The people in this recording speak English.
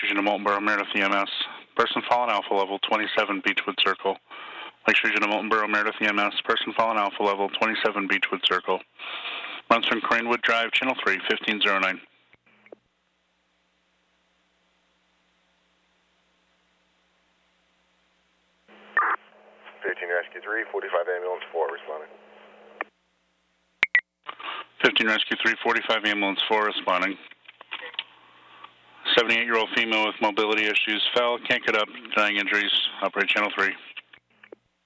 Region of Moltenboro, Meredith EMS. Person fallen Alpha level 27 Beechwood Circle. Lakes Region of Moltenboro, Meredith EMS. Person fallen Alpha level 27 Beechwood Circle. Runs from Cranewood Drive, Channel 3, 1509. 15 Rescue 3, 45 Ambulance 4 responding. 15 Rescue 3, 45 Ambulance 4 responding. 78-year-old female with mobility issues fell, can't get up, denying injuries. Operate Channel 3.